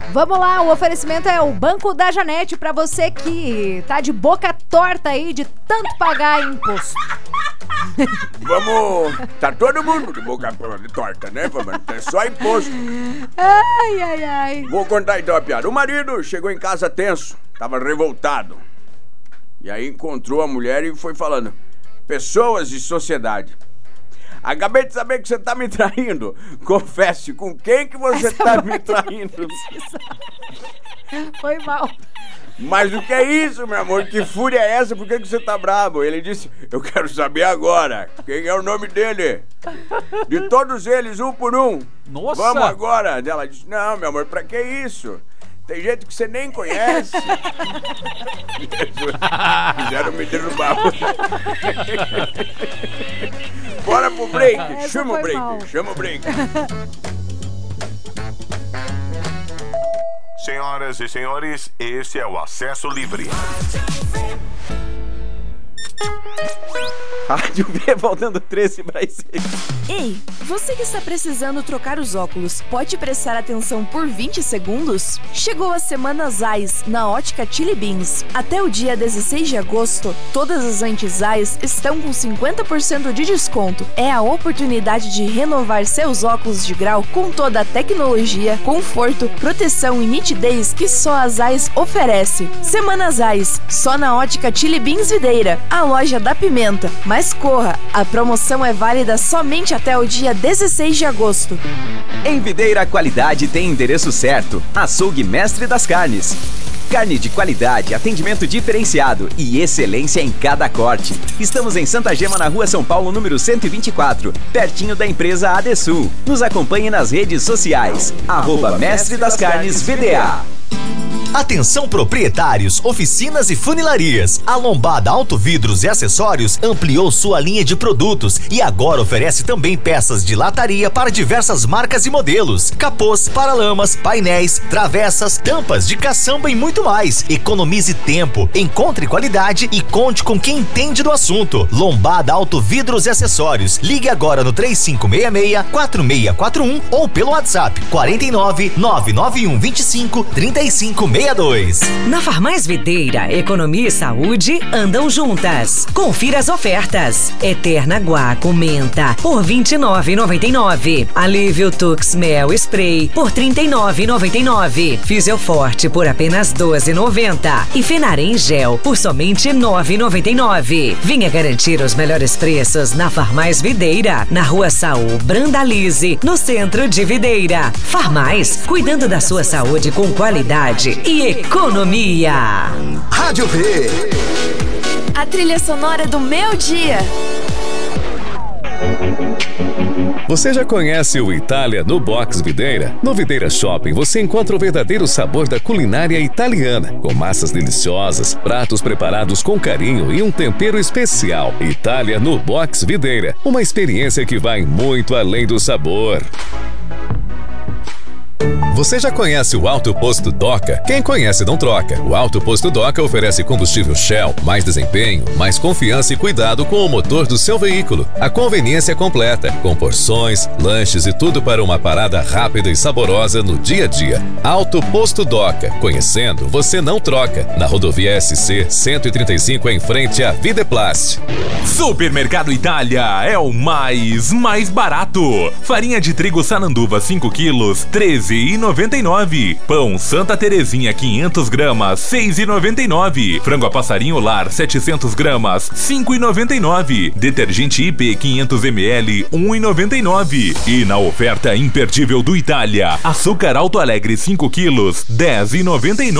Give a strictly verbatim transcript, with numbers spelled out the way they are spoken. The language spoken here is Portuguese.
Vamos lá, o oferecimento é o Banco da Janete pra você que tá de boca torta aí de tanto pagar imposto. Vamos... Tá todo mundo de boca torta, né, família? É só imposto. Ai, ai, ai. Vou contar então a piada. O marido chegou em casa tenso, tava revoltado. E aí encontrou a mulher e foi falando: pessoas de sociedade, acabei de saber que você tá me traindo. Confesse, com quem que você Essa tá me traindo? Foi mal. Mas o que é isso, meu amor? Que fúria é essa? Por que que você tá bravo? Ele disse: eu quero saber agora. Quem é o nome dele? De todos eles, um por um. Nossa! Vamos agora. Ela disse: não, meu amor, pra que isso? Tem gente que você nem conhece. Quiseram me derrubar. Bora pro break. Essa Chama o break. mal. Chama o break. Senhoras e senhores, esse é o Acesso Livre. Rádio V voltando treze para as seis. Ei, você que está precisando trocar os óculos, pode prestar atenção por vinte segundos? Chegou a Semana Zeiss na Ótica Chili Beans. Até o dia dezesseis de agosto, todas as lentes Zeiss estão com cinquenta por cento de desconto. É a oportunidade de renovar seus óculos de grau com toda a tecnologia, conforto, proteção e nitidez que só a Zeiss oferece. Semana Zeiss, só na Ótica Chili Beans Videira, a loja da pimenta. Mas corra, a promoção é válida somente até o dia dezesseis de agosto. Em Videira, a qualidade tem endereço certo. Açougue Mestre das Carnes. Carne de qualidade, atendimento diferenciado e excelência em cada corte. Estamos em Santa Gema, na Rua São Paulo, número cento e vinte e quatro, pertinho da empresa Adesul. Nos acompanhe nas redes sociais. Arroba Mestre das Carnes V D A. Atenção proprietários, oficinas e funilarias. A Lombada Auto Vidros e Acessórios ampliou sua linha de produtos e agora oferece também peças de lataria para diversas marcas e modelos. Capôs, paralamas, painéis, travessas, tampas de caçamba e muito mais. Economize tempo, encontre qualidade e conte com quem entende do assunto. Lombada Auto Vidros e Acessórios. Ligue agora no três cinco seis seis, quatro seis quatro um ou pelo WhatsApp quarenta e nove, nove nove um vinte e cinco, trinta e cinco sessenta e dois. Na Farmais Videira, economia e saúde andam juntas. Confira as ofertas. Eterna Guaco Menta por vinte e nove reais e noventa e nove centavos. Alívio Tux Mel Spray por trinta e nove reais e noventa e nove centavos. Fisioforte por apenas doze reais e noventa centavos. E Fenarem Gel por somente nove reais e noventa e nove centavos. Venha garantir os melhores preços na Farmais Videira, na Rua Saul Brandalize, no centro de Videira. Farmais, cuidando da sua saúde com qualidade e economia. Rádio V. A trilha sonora do meu dia. Você já conhece o Itália no Box Videira? No Videira Shopping você encontra o verdadeiro sabor da culinária italiana, com massas deliciosas, pratos preparados com carinho e um tempero especial. Itália no Box Videira, uma experiência que vai muito além do sabor. Você já conhece o Alto Posto Doca? Quem conhece não troca. O Alto Posto Doca oferece combustível Shell, mais desempenho, mais confiança e cuidado com o motor do seu veículo. A conveniência é completa, com porções, lanches e tudo para uma parada rápida e saborosa no dia a dia. Alto Posto Doca. Conhecendo, você não troca. Na rodovia S C cento e trinta e cinco, em frente à Videplast. Supermercado Itália é o mais, mais barato. Farinha de trigo Sananduva cinco quilos, treze reais e noventa e nove centavos. Pão Santa Terezinha quinhentas gramas, seis reais e noventa e nove centavos. Frango a passarinho lar setecentas gramas, cinco reais e noventa e nove centavos. Detergente I P quinhentos mililitros, um real e noventa e nove centavos. E na oferta imperdível do Itália, açúcar Alto Alegre cinco quilos, dez reais e noventa e nove centavos.